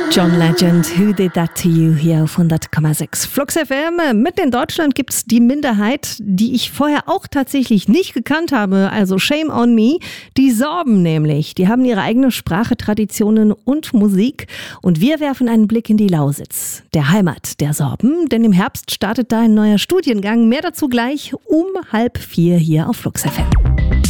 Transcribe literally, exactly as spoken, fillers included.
John Legend, Who Did That To You, hier auf hundert Komma sechs Flux F M. Mitten in Deutschland gibt es die Minderheit, die ich vorher auch tatsächlich nicht gekannt habe, also shame on me, die Sorben nämlich. Die haben ihre eigene Sprache, Traditionen und Musik und wir werfen einen Blick in die Lausitz, der Heimat der Sorben, denn im Herbst startet da ein neuer Studiengang. Mehr dazu gleich um halb vier hier auf Flux F M.